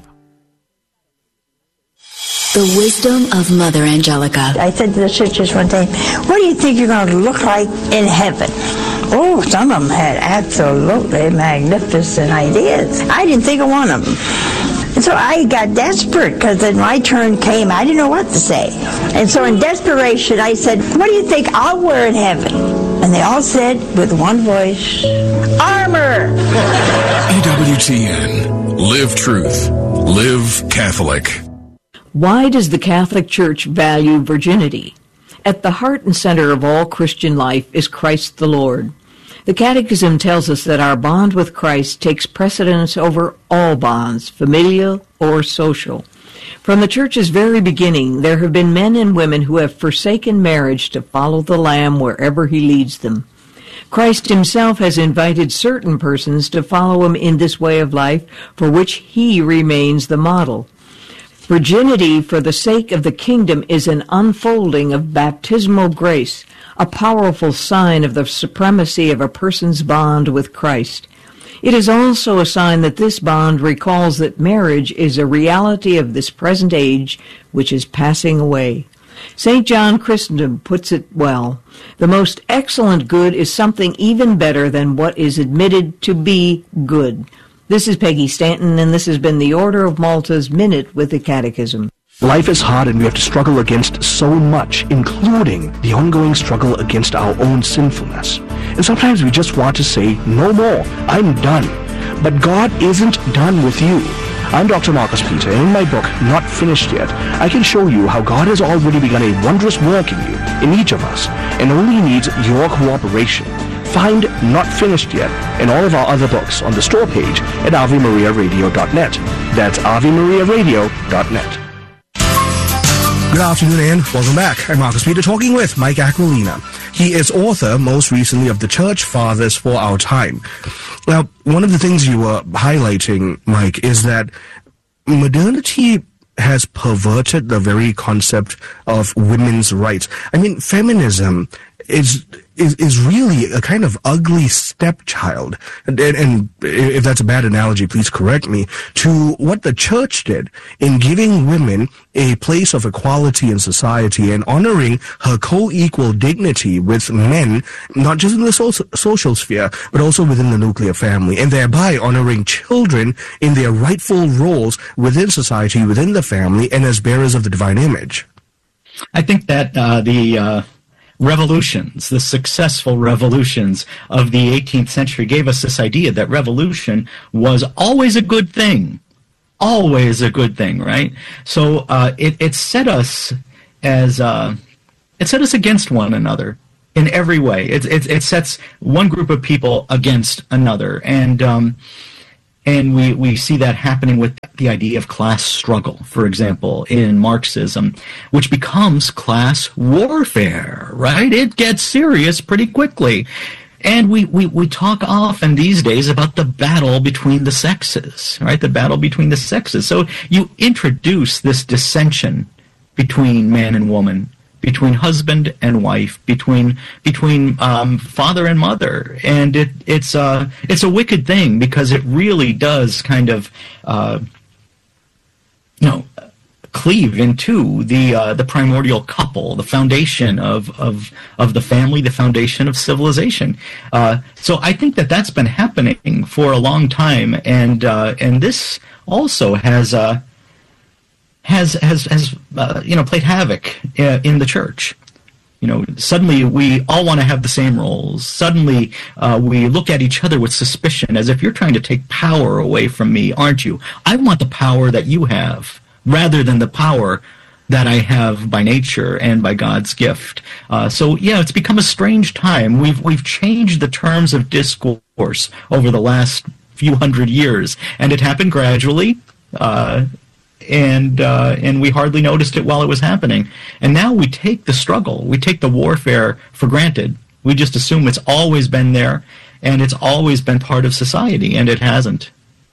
The wisdom of Mother Angelica. I said to the sisters one day, what do you think you're going to look like in heaven? Oh, some of them had absolutely magnificent ideas. I didn't think of one of them. And so I got desperate because then my turn came. I didn't know what to say. And so in desperation, I said, what do you think I'll wear in heaven? And they all said with one voice, armor. E W T N. Live truth. Live Catholic. Why does the Catholic Church value virginity? At the heart and center of all Christian life is Christ the Lord. The Catechism tells us that our bond with Christ takes precedence over all bonds, familial or social. From the Church's very beginning, there have been men and women who have forsaken marriage to follow the Lamb wherever he leads them. Christ himself has invited certain persons to follow him in this way of life, for which he remains the model. Virginity for the sake of the kingdom is an unfolding of baptismal grace, a powerful sign of the supremacy of a person's bond with Christ. It is also a sign that this bond recalls that marriage is a reality of this present age which is passing away. Saint John Chrysostom puts it well. The most excellent good is something even better than what is admitted to be good. This is Peggy Stanton, and this has been the Order of Malta's Minute with the Catechism. Life is hard and we have to struggle against so much, including the ongoing struggle against our own sinfulness. And sometimes we just want to say, no more, I'm done. But God isn't done with you. I'm Doctor Marcus Peter, and in my book, Not Finished Yet, I can show you how God has already begun a wondrous work in you, in each of us, and only needs your cooperation. Find Not Finished Yet and all of our other books on the store page at ave maria radio dot net. That's ave maria radio dot net. Good afternoon and welcome back. I'm Marcus Peter talking with Mike Aquilina. He is author, most recently, of The Church Fathers for Our Time. Now, one of the things you were highlighting, Mike, is that modernity has perverted the very concept of women's rights. I mean, feminism is is is really a kind of ugly stepchild, and, and, and if that's a bad analogy, please correct me, to what the church did in giving women a place of equality in society and honoring her co-equal dignity with men, not just in the so- social sphere, but also within the nuclear family, and thereby honoring children in their rightful roles within society, within the family, and as bearers of the divine image. I think that uh, the uh, revolutions, the successful revolutions of the eighteenth century gave us this idea that revolution was always a good thing. Always a good thing, right? So uh, it, it set us as, uh, it set us against one another in every way. It, it, it sets one group of people against another. And, um, And we, we see that happening with the idea of class struggle, for example, in Marxism, which becomes class warfare, right? It gets serious pretty quickly. And we, we, we talk often these days about the battle between the sexes, right? The battle between the sexes. So you introduce this dissension between man and woman, between husband and wife, between between um, father and mother, and it it's uh it's a wicked thing because it really does kind of uh, you know cleave into the uh, the primordial couple, the foundation of of of the family, the foundation of civilization. Uh, so I think that that's been happening for a long time, and uh, and this also has uh, has has has uh, you know played havoc uh, in the church. You know, suddenly we all want to have the same roles. Suddenly uh, we look at each other with suspicion, as if you're trying to take power away from me, aren't you? I want the power that you have, rather than the power that I have by nature and by God's gift. Uh, so yeah, it's become a strange time. We've we've changed the terms of discourse over the last few hundred years, and it happened gradually. Uh, and uh, and we hardly noticed it while it was happening. And now we take the struggle, we take the warfare for granted. We just assume it's always been there, and it's always been part of society, and it hasn't.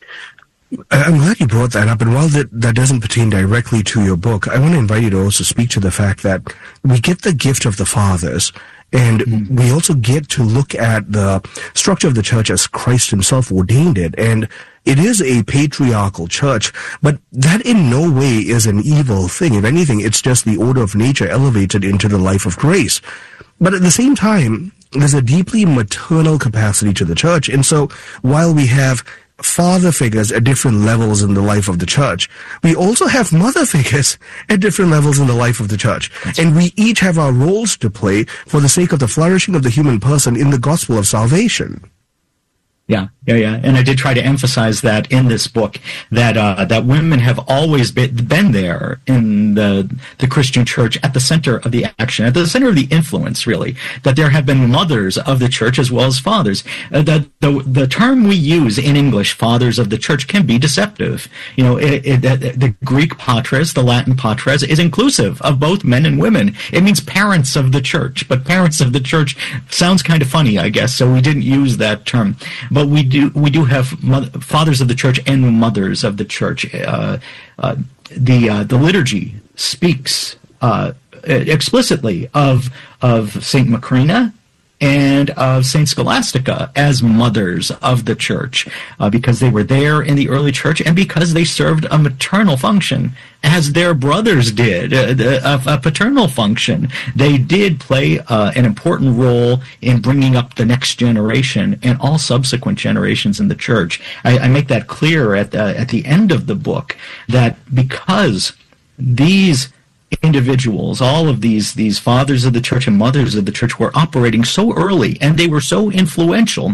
I'm glad you brought that up, and while that, that doesn't pertain directly to your book, I want to invite you to also speak to the fact that we get the gift of the fathers, and mm-hmm. we also get to look at the structure of the church as Christ himself ordained it, and it is a patriarchal church, but that in no way is an evil thing. If anything, it's just the order of nature elevated into the life of grace. But at the same time, there's a deeply maternal capacity to the church, and so while we have father figures at different levels in the life of the church, we also have mother figures at different levels in the life of the church. And we each have our roles to play for the sake of the flourishing of the human person in the gospel of salvation. Yeah, yeah, yeah. And I did try to emphasize that in this book, that uh, that women have always been, been there in the the Christian church, at the center of the action, at the center of the influence, really. That there have been mothers of the church as well as fathers. Uh, the, the the term we use in English, fathers of the church, can be deceptive. You know, it, it, the, the Greek patres, the Latin patres, is inclusive of both men and women. It means parents of the church, but parents of the church sounds kind of funny, I guess, so we didn't use that term. But we do we do have mother, fathers of the church and mothers of the church. Uh, uh, the uh, the liturgy speaks uh, explicitly of of Saint Macrina and of Saint Scholastica as mothers of the church, uh, because they were there in the early church and because they served a maternal function, as their brothers did, a, a, a paternal function. They did play uh, an important role in bringing up the next generation and all subsequent generations in the church. I, I make that clear at the, at the end of the book, that because these individuals, all of these these fathers of the church and mothers of the church, were operating so early and they were so influential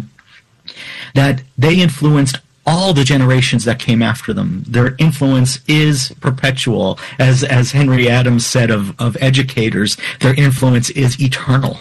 that they influenced all the generations that came after them. Their influence is perpetual. As as Henry Adams said of, of educators, their influence is eternal.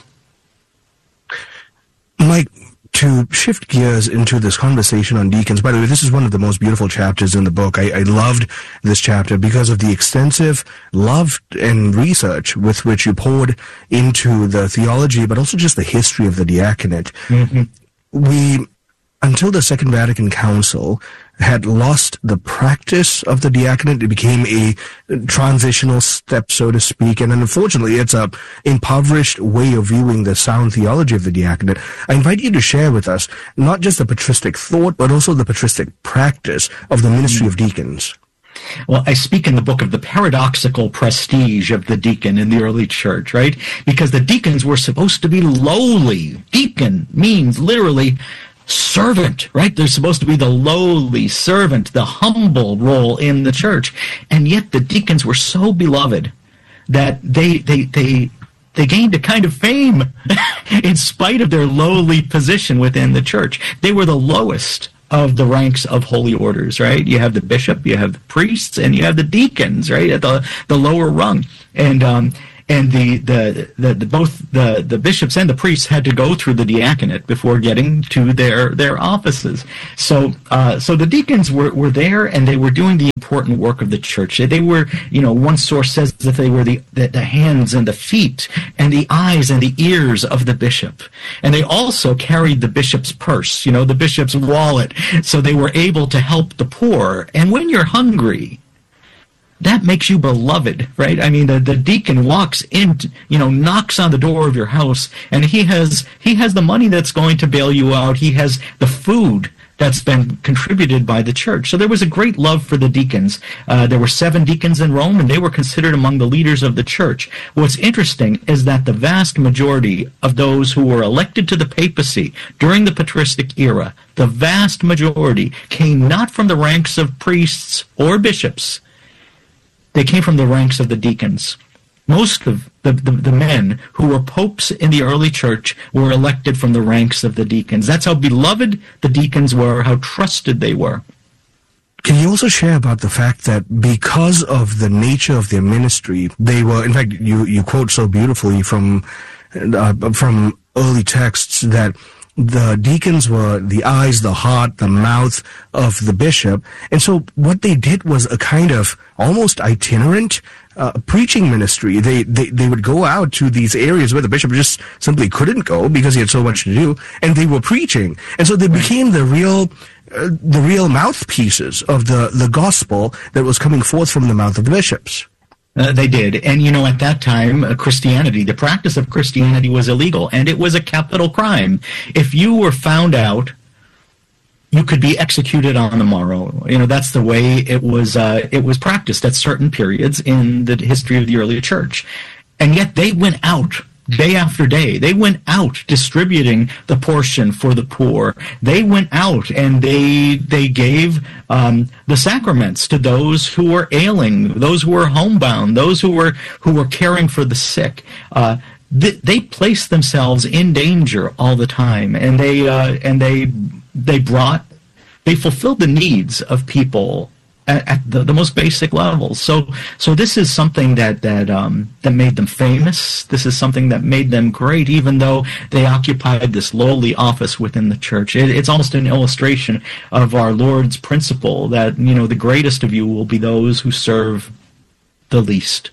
Mike, to shift gears into this conversation on deacons, by the way, this is one of the most beautiful chapters in the book. I, I loved this chapter because of the extensive love and research with which you poured into the theology, but also just the history of the diaconate. Mm-hmm. We, until the Second Vatican Council, had lost the practice of the diaconate. It became a transitional step, so to speak. And unfortunately, it's a impoverished way of viewing the sound theology of the diaconate. I invite you to share with us not just the patristic thought, but also the patristic practice of the ministry of deacons. Well, I speak in the book of the paradoxical prestige of the deacon in the early church, right? Because the deacons were supposed to be lowly. Deacon means literally servant, right? They're supposed to be the lowly servant, the humble role in the church. And yet the deacons were so beloved that they they they they gained a kind of fame in spite of their lowly position within the church. They were the lowest of the ranks of holy orders, right? You have the bishop, you have the priests, and you have the deacons, right, at the the lower rung. And um, and the the, the the both the the bishops and the priests had to go through the diaconate before getting to their their offices. So uh, so the deacons were were there, and they were doing the important work of the church. They were, you know, one source says that they were the, the, the hands and the feet and the eyes and the ears of the bishop. And they also carried the bishop's purse, you know, the bishop's wallet, so they were able to help the poor. And when you're hungry, that makes you beloved, right? I mean, the, the deacon walks in, you know, knocks on the door of your house, and he has he has the money that's going to bail you out. He has the food that's been contributed by the church. So there was a great love for the deacons. Uh, there were seven deacons in Rome, and they were considered among the leaders of the church. What's interesting is that the vast majority of those who were elected to the papacy during the patristic era, the vast majority came not from the ranks of priests or bishops. They came from the ranks of the deacons. Most of the, the, the men who were popes in the early church were elected from the ranks of the deacons. That's how beloved the deacons were, how trusted they were. Can you also share about the fact that because of the nature of their ministry, they were, in fact, you, you quote so beautifully from, uh, from early texts that the deacons were the eyes, the heart, the mouth of the bishop. And so what they did was a kind of almost itinerant uh, preaching ministry. They, they they would go out to these areas where the bishop just simply couldn't go because he had so much to do, and they were preaching. And so they became the real uh, the real mouthpieces of the, the gospel that was coming forth from the mouth of the bishops. Uh, they did. And, you know, at that time, uh, Christianity, the practice of Christianity was illegal, and it was a capital crime. If you were found out, you could be executed on the morrow. You know, that's the way it was, uh, it was practiced at certain periods in the history of the early church. And yet they went out day after day. They went out distributing the portion for the poor. They went out and they they gave um, the sacraments to those who were ailing, those who were homebound, those who were who were caring for the sick. Uh, th- they placed themselves in danger all the time, and they uh, and they they brought they fulfilled the needs of people At, at the, the most basic levels. So, so this is something that that um, that made them famous. This is something that made them great, even though they occupied this lowly office within the church. It, it's almost an illustration of our Lord's principle that, you know, the greatest of you will be those who serve the least.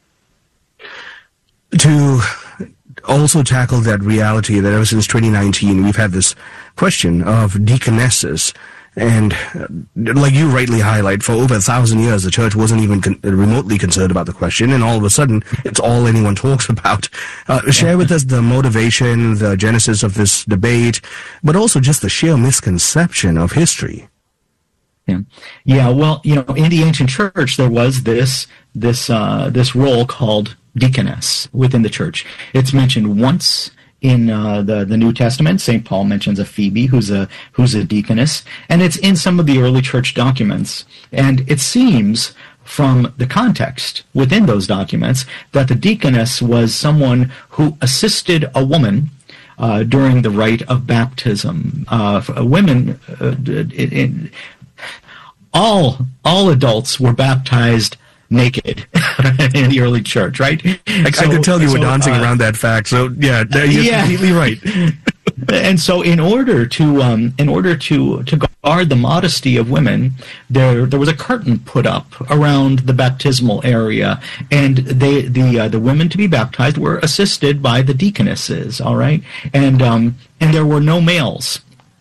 To also tackle that reality that ever since twenty nineteen, we've had this question of deaconesses. And uh, like you rightly highlight, for over a thousand years, the church wasn't even con- remotely concerned about the question, and all of a sudden, it's all anyone talks about. Uh, share with us the motivation, the genesis of this debate, but also just the sheer misconception of history. Yeah, yeah. Well, you know, in the ancient church, there was this this uh, this role called deaconess within the church. It's mentioned once in uh, the the New Testament. Saint Paul mentions a Phoebe who's a who's a deaconess, and it's in some of the early church documents. And it seems from the context within those documents that the deaconess was someone who assisted a woman uh, during the rite of baptism. Uh, women, uh, it, it, all all adults were baptized naked in the early church, right? I, so, I could tell you so, were dancing uh, around that fact. So yeah, you're yeah. completely right. And so, in order to um, in order to to guard the modesty of women, there there was a curtain put up around the baptismal area, and they the uh, the women to be baptized were assisted by the deaconesses. All right, and um, and there were no males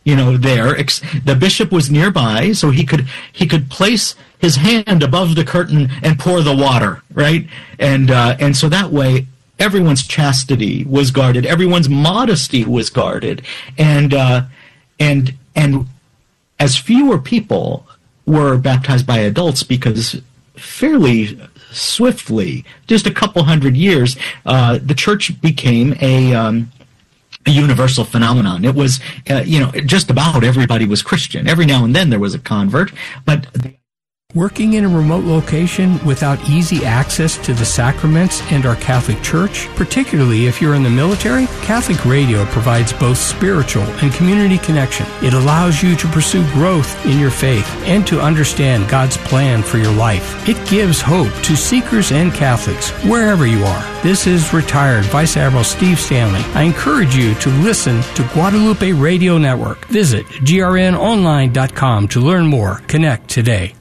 you know, there. The bishop was nearby, so he could he could place his hand above the curtain and pour the water, right? And uh, and so that way, everyone's chastity was guarded, everyone's modesty was guarded, and uh, and and as fewer people were baptized by adults, because fairly swiftly, just a couple hundred years, uh, the church became a um, a universal phenomenon. It was, uh, you know, just about everybody was Christian. Every now and then there was a convert, but working in a remote location without easy access to the sacraments and our Catholic Church, particularly if you're in the military, Catholic Radio provides both spiritual and community connection. It allows you to pursue growth in your faith and to understand God's plan for your life. It gives hope to seekers and Catholics wherever you are. This is retired Vice Admiral Steve Stanley. I encourage you to listen to Guadalupe Radio Network. Visit G R N online dot com to learn more. Connect today.